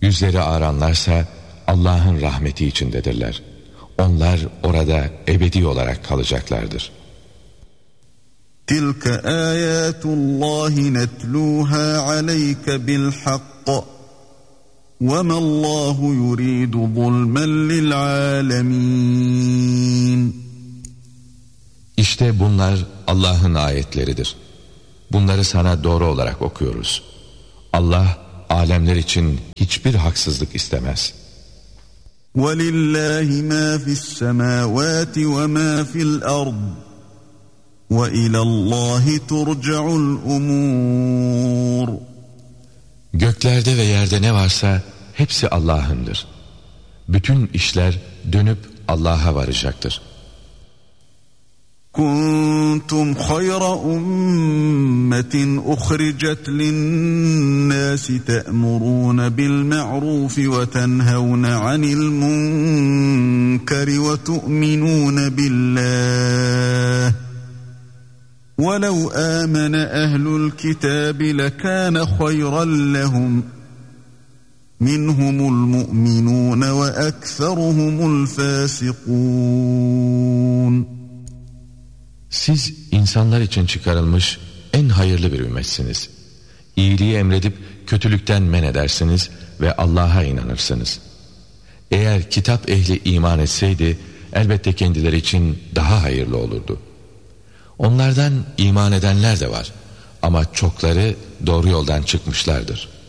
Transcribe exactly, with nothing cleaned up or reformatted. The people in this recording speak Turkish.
Yüzleri ağaranlarsa Allah'ın rahmeti içindedirler. Onlar orada ebedi olarak kalacaklardır. Tilke âyâtullâhi netlûhâ aleyke bilhakk ve mallâhu yuridu zulmen lil'âlemîn. İşte bunlar Allah'ın ayetleridir. Bunları sana doğru olarak okuyoruz. Allah alemler için hiçbir haksızlık istemez. وَلِلَّهِ مَا فِي السَّمَاوَاتِ وَمَا فِي الْأَرْضِ وَإِلَى اللّٰهِ تُرْجَعُ الْأُمُورِ. Göklerde ve yerde ne varsa hepsi Allah'ındır. Bütün işler dönüp Allah'a varacaktır. كنتم خير أمة أخرجت للناس تأمرون بالمعروف وتنهون عن المنكر وتؤمنون بالله ولو آمن أهل الكتاب لكان خيرا لهم منهم المؤمنون وأكثرهم الفاسقون. Siz insanlar için çıkarılmış en hayırlı bir ümmetsiniz. İyiliği emredip kötülükten men edersiniz ve Allah'a inanırsınız. Eğer kitap ehli iman etseydi elbette kendileri için daha hayırlı olurdu. Onlardan iman edenler de var ama çokları doğru yoldan çıkmışlardır.